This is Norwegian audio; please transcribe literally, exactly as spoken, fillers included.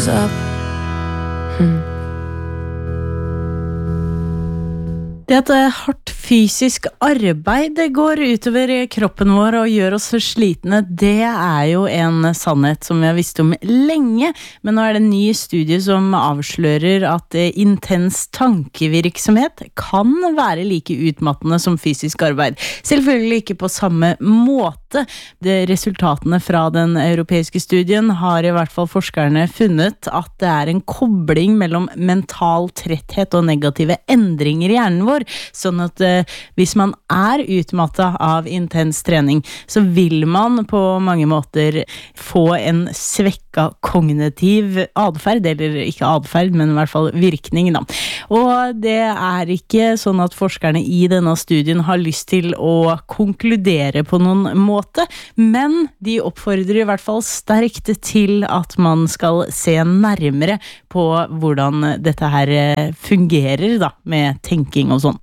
Det at hardt fysisk arbeid går utover kroppen vår og gjør oss slitne, det er jo en sannhet som vi har visst om lenge, men nå er det en ny studie som avslører at intens tankevirksomhet kan være like utmattende som fysisk arbeid. Selvfølgelig ikke på samme måte. De resultatene fra den europeiske studien har i hvert fall forskerne funnet at det er en kobling mellom mental tretthet og negative endringer i hjernen vår, sånn at eh, hvis man er utmattet av intens trening, så vil man på mange måter få en svekka kognitiv adferd, eller ikke adferd, men i hvert fall virkning da. Og det er ikke sånn at forskerne i denne studien har lyst til å konkludere på noen måte, men de oppfordrer i hvert fall sterkt til at man skal se nærmere på hvordan dette her fungerer da, med tenking og sånn.